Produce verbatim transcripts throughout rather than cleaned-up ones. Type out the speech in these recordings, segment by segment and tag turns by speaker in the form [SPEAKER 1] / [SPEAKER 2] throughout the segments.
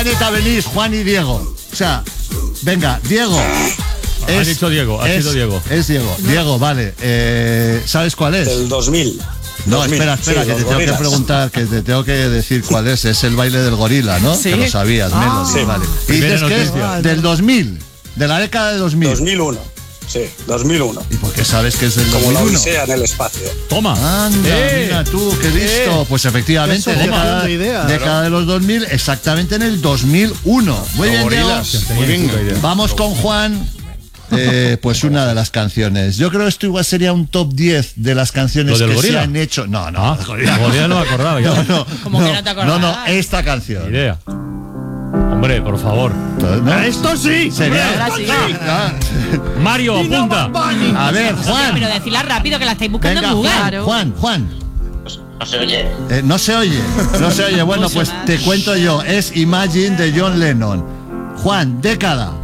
[SPEAKER 1] planeta venís, Juan y Diego? O sea, venga, Diego.
[SPEAKER 2] Es, has dicho Diego, has
[SPEAKER 1] es,
[SPEAKER 2] dicho Diego.
[SPEAKER 1] Es Diego. No. Diego, vale. Eh, ¿Sabes cuál es?
[SPEAKER 3] Del dos mil.
[SPEAKER 1] No,
[SPEAKER 3] dos mil.
[SPEAKER 1] espera, espera,
[SPEAKER 3] sí,
[SPEAKER 1] que te
[SPEAKER 3] gorilas.
[SPEAKER 1] tengo que preguntar, que te tengo que decir cuál es. Es el baile del gorila, ¿no?
[SPEAKER 4] Sí.
[SPEAKER 1] Que lo sabías,
[SPEAKER 4] Ah.
[SPEAKER 1] Melody,
[SPEAKER 3] Sí.
[SPEAKER 1] vale. Y dices que es del dos mil, de la década de dos mil.
[SPEAKER 3] dos mil uno. Sí, dos mil uno.
[SPEAKER 1] ¿Y por qué sabes que es del
[SPEAKER 3] Como
[SPEAKER 1] dos mil uno?
[SPEAKER 3] la Odisea en el espacio.
[SPEAKER 2] Toma.
[SPEAKER 1] Anda,
[SPEAKER 2] eh,
[SPEAKER 1] mira tú, qué listo.
[SPEAKER 2] Eh.
[SPEAKER 1] Pues efectivamente,
[SPEAKER 5] Eso,
[SPEAKER 1] década,
[SPEAKER 5] de idea,
[SPEAKER 1] década
[SPEAKER 5] ¿no?
[SPEAKER 1] de los dos mil, exactamente en el dos mil uno. Muy bien, Diego.
[SPEAKER 2] Muy bien.
[SPEAKER 1] Vamos con Juan. Eh, pues una de las canciones. Yo creo que esto igual sería un top diez de las canciones
[SPEAKER 2] ¿Lo del
[SPEAKER 1] que
[SPEAKER 2] gorila?
[SPEAKER 1] se han hecho. No, no.
[SPEAKER 2] Ah,
[SPEAKER 1] gorila.
[SPEAKER 2] gorila no me acordaba ya.
[SPEAKER 1] No, no,
[SPEAKER 4] ¿Cómo
[SPEAKER 1] no,
[SPEAKER 4] que no te
[SPEAKER 1] no,
[SPEAKER 4] acordabas?
[SPEAKER 1] no, esta canción.
[SPEAKER 2] Idea. Hombre, por favor.
[SPEAKER 1] ¿No?
[SPEAKER 5] ¡Esto sí!
[SPEAKER 1] Sería-
[SPEAKER 4] Ahora sí.
[SPEAKER 1] Ah,
[SPEAKER 2] Mario, apunta.
[SPEAKER 1] a ver, Juan.
[SPEAKER 4] Pero decirla rápido, que la estáis buscando
[SPEAKER 1] Venga,
[SPEAKER 4] en Google.
[SPEAKER 1] Juan, Juan, Juan.
[SPEAKER 6] No se oye.
[SPEAKER 1] Eh, no se oye, no se oye. Bueno, pues te cuento yo. Es Imagine de John Lennon. Juan, década.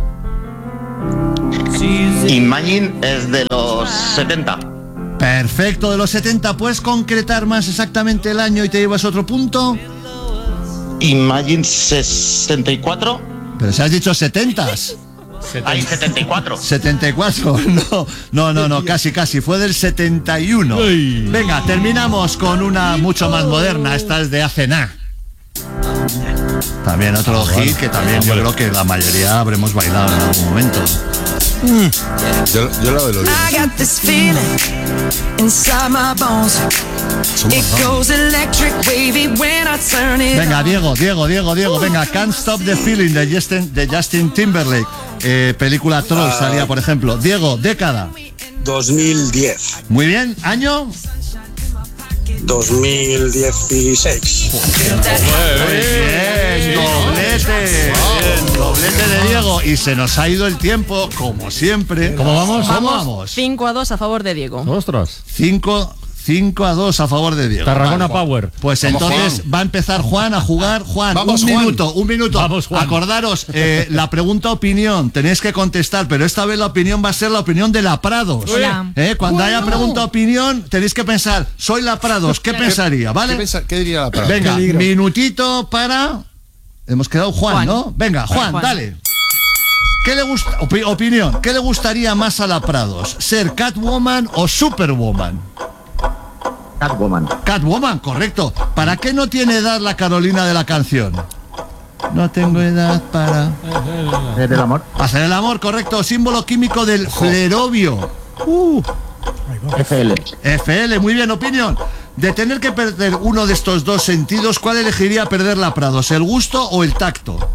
[SPEAKER 6] Imagine es de los setenta.
[SPEAKER 1] Perfecto, de los setenta. ¿Puedes concretar más exactamente el año y te llevas otro punto?
[SPEAKER 6] Imagine sesenta y cuatro.
[SPEAKER 1] Pero si has dicho setentas.
[SPEAKER 6] Hay setenta y cuatro.
[SPEAKER 1] setenta y cuatro, no, no, no, no, casi, casi, fue del setenta y uno.
[SPEAKER 2] Uy.
[SPEAKER 1] Venga, terminamos con una mucho más moderna, esta es de hace nada. También otro
[SPEAKER 2] Ah,
[SPEAKER 1] hit
[SPEAKER 2] bueno.
[SPEAKER 1] que también yo creo que la mayoría habremos bailado en algún momento.
[SPEAKER 7] Yo, yo la bailo bien.
[SPEAKER 8] I got this feeling inside my bones. It goes electric wavy when I turn it
[SPEAKER 1] Venga,
[SPEAKER 8] on.
[SPEAKER 1] Diego, Diego, Diego, Diego, venga, Can't Stop the Feeling de Justin, de Justin Timberlake. Eh, película Troll salía, por ejemplo. Diego, década.
[SPEAKER 3] dos mil diez.
[SPEAKER 1] Muy bien, año.
[SPEAKER 3] dos mil dieciséis.
[SPEAKER 1] Muy bien, doblete. Bien, doblete de Diego. Y se nos ha ido el tiempo, como siempre.
[SPEAKER 2] ¿Cómo vamos?
[SPEAKER 1] ¿Cómo vamos?
[SPEAKER 4] cinco a dos a favor de Diego.
[SPEAKER 2] Ostras.
[SPEAKER 1] cinco a dos a favor de Diego.
[SPEAKER 2] Tarragona
[SPEAKER 1] Vale,
[SPEAKER 2] Power.
[SPEAKER 1] Pues
[SPEAKER 7] Vamos,
[SPEAKER 1] entonces
[SPEAKER 7] Juan.
[SPEAKER 1] va a empezar Juan a jugar. Juan,
[SPEAKER 7] Vamos,
[SPEAKER 1] un
[SPEAKER 7] Juan.
[SPEAKER 1] minuto, un minuto.
[SPEAKER 2] Vamos, Juan.
[SPEAKER 1] Acordaros, eh, la pregunta opinión, tenéis que contestar, pero esta vez la opinión va a ser la opinión de la Prados.
[SPEAKER 4] Hola.
[SPEAKER 1] Eh, cuando haya pregunta opinión, tenéis que pensar, soy la Prados, ¿qué pensaría?
[SPEAKER 7] ¿Qué,
[SPEAKER 1] ¿Vale?
[SPEAKER 7] pensa- qué diría la palabra?
[SPEAKER 1] Venga, minutito para... Hemos quedado Juan,
[SPEAKER 4] Juan.
[SPEAKER 1] ¿no? Venga, Juan,
[SPEAKER 4] Juan.
[SPEAKER 1] dale. ¿Qué le gusta? opi- opinión, ¿qué le gustaría más a la Prados? ¿Ser Catwoman o Superwoman?
[SPEAKER 6] Catwoman.
[SPEAKER 1] Catwoman, correcto. ¿Para qué no tiene edad la Carolina de la canción? No tengo edad para...
[SPEAKER 6] Del amor.
[SPEAKER 1] Hacer el amor, correcto. Símbolo químico del flerovio. Uh,
[SPEAKER 6] F L.
[SPEAKER 1] F L, muy bien, opinión. De tener que perder uno de estos dos sentidos, ¿cuál elegiría perder la Prados? ¿El gusto o el tacto?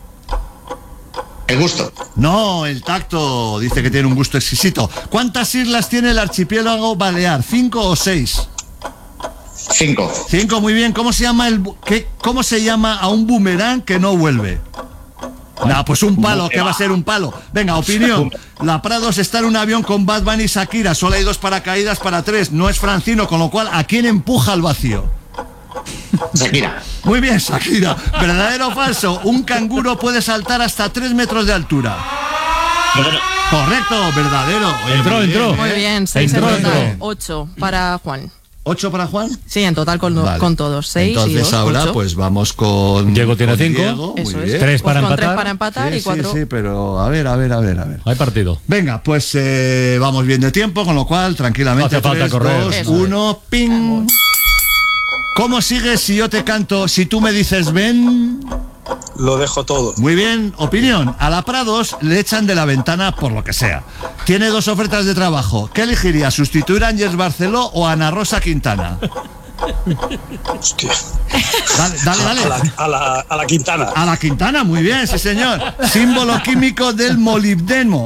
[SPEAKER 6] El gusto.
[SPEAKER 1] No, el tacto dice que tiene un gusto exquisito. ¿Cuántas islas tiene el archipiélago Balear? ¿Cinco o seis?
[SPEAKER 6] Cinco.
[SPEAKER 1] Cinco, muy bien. ¿Cómo se llama el bu- qué, cómo se llama a un boomerang que no vuelve? Nah, pues un palo, ¿qué va a ser un palo? Venga, opinión. La Prados está en un avión con Bad Bunny y Shakira. Solo hay dos paracaídas para tres. No es Francino, con lo cual, ¿a quién empuja al vacío?
[SPEAKER 6] Shakira.
[SPEAKER 1] Muy bien, Shakira. ¿Verdadero o falso? Un canguro puede saltar hasta tres metros de altura. Correcto, verdadero. Oye,
[SPEAKER 2] Entró,
[SPEAKER 1] muy bien,
[SPEAKER 2] entró.
[SPEAKER 1] ¿eh?
[SPEAKER 4] Muy bien, seis en
[SPEAKER 2] Entró,
[SPEAKER 4] total.
[SPEAKER 2] entró.
[SPEAKER 4] ocho para Juan.
[SPEAKER 1] ¿Ocho para Juan?
[SPEAKER 4] Sí, en total con,
[SPEAKER 1] Vale.
[SPEAKER 4] con todos. seis y
[SPEAKER 1] Entonces
[SPEAKER 4] dos,
[SPEAKER 1] ahora
[SPEAKER 4] ocho.
[SPEAKER 1] pues vamos con
[SPEAKER 2] Diego tiene
[SPEAKER 1] con
[SPEAKER 2] cinco.
[SPEAKER 1] Diego, muy
[SPEAKER 4] Eso es.
[SPEAKER 1] bien.
[SPEAKER 2] Tres para
[SPEAKER 4] Pues con
[SPEAKER 2] empatar.
[SPEAKER 4] tres para empatar
[SPEAKER 1] Sí,
[SPEAKER 4] y cuatro.
[SPEAKER 1] sí, sí, pero a ver, a ver, a ver, a ver.
[SPEAKER 2] Hay partido.
[SPEAKER 1] Venga, pues eh, vamos bien de tiempo, con lo cual tranquilamente
[SPEAKER 2] No hace falta
[SPEAKER 1] tres,
[SPEAKER 2] correr.
[SPEAKER 1] dos,
[SPEAKER 4] Eso.
[SPEAKER 1] uno, ping. ¿Cómo sigues si yo te canto, si tú me dices ven?
[SPEAKER 3] Lo dejo todo.
[SPEAKER 1] Muy bien, opinión. A la Prados le echan de la ventana por lo que sea. Tiene dos ofertas de trabajo. ¿Qué elegiría? ¿Sustituir a Ángeles Barceló o a Ana Rosa Quintana?
[SPEAKER 3] Hostia.
[SPEAKER 1] Dale, dale, dale.
[SPEAKER 3] A la, a la, a la Quintana.
[SPEAKER 1] A la Quintana, muy bien, sí señor. Símbolo químico del molibdeno.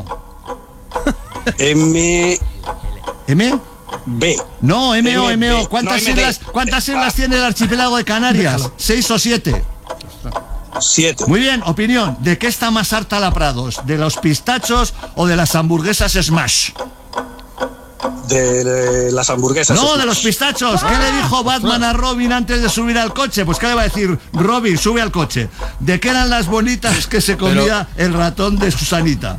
[SPEAKER 3] M
[SPEAKER 1] ¿M?
[SPEAKER 3] B.
[SPEAKER 1] No, M O, M O.
[SPEAKER 3] M,
[SPEAKER 1] ¿Cuántas
[SPEAKER 3] no, M D.
[SPEAKER 1] islas, ¿cuántas islas tiene el archipiélago de Canarias? ¿Seis o siete?
[SPEAKER 3] siete.
[SPEAKER 1] Muy bien, opinión. ¿De qué está más harta la Prados? ¿De los pistachos o de las hamburguesas Smash?
[SPEAKER 3] De, de las hamburguesas.
[SPEAKER 1] No, de los pistachos. ¿Qué le dijo Batman a Robin antes de subir al coche? Pues ¿qué le va a decir? Robin, sube al coche. ¿De qué eran las bonitas que se comía el ratón de Susanita?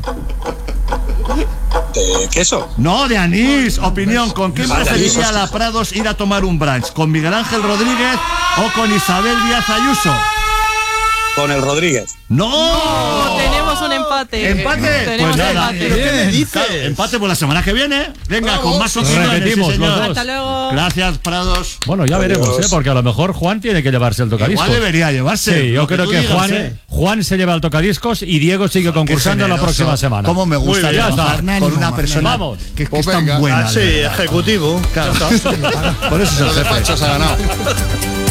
[SPEAKER 3] De queso.
[SPEAKER 1] No, de anís. Opinión, ¿con quién
[SPEAKER 3] Ah, de
[SPEAKER 1] preferiría
[SPEAKER 3] anís.
[SPEAKER 1] la Prados ir a tomar un brunch? ¿Con Miguel Ángel Rodríguez o con Isabel Díaz Ayuso?
[SPEAKER 3] con el Rodríguez.
[SPEAKER 1] ¡No!
[SPEAKER 4] Tenemos un empate.
[SPEAKER 1] ¿Empate?
[SPEAKER 4] Tenemos
[SPEAKER 1] Pues nada.
[SPEAKER 4] empate.
[SPEAKER 7] ¿Qué me dices?
[SPEAKER 1] Claro, empate por la semana que viene. Venga, con más opciones.
[SPEAKER 2] Repetimos
[SPEAKER 1] sí,
[SPEAKER 2] los
[SPEAKER 1] señor.
[SPEAKER 2] dos.
[SPEAKER 4] Hasta luego.
[SPEAKER 1] Gracias, Prados.
[SPEAKER 2] Bueno, ya veremos,
[SPEAKER 3] Adiós.
[SPEAKER 2] ¿eh? Porque a lo mejor Juan tiene que llevarse el tocadiscos.
[SPEAKER 1] Igual debería llevarse.
[SPEAKER 2] Sí, yo
[SPEAKER 1] lo
[SPEAKER 2] creo
[SPEAKER 1] tú
[SPEAKER 2] que
[SPEAKER 1] digas,
[SPEAKER 2] Juan,
[SPEAKER 1] ¿eh?
[SPEAKER 2] Juan se lleva el tocadiscos y Diego sigue concursando
[SPEAKER 1] Qué
[SPEAKER 2] la
[SPEAKER 1] generoso.
[SPEAKER 2] próxima semana.
[SPEAKER 1] Cómo me gusta
[SPEAKER 2] Muy bien, ya
[SPEAKER 1] trabajar
[SPEAKER 2] está.
[SPEAKER 1] con una persona
[SPEAKER 2] Vamos.
[SPEAKER 1] que, que
[SPEAKER 7] Pues
[SPEAKER 1] es tan
[SPEAKER 7] venga.
[SPEAKER 1] buena.
[SPEAKER 5] Ah, sí,
[SPEAKER 1] de verdad.
[SPEAKER 5] ejecutivo.
[SPEAKER 1] Claro. Por eso es el
[SPEAKER 7] Los
[SPEAKER 1] jefe.
[SPEAKER 7] despachos ha ganado.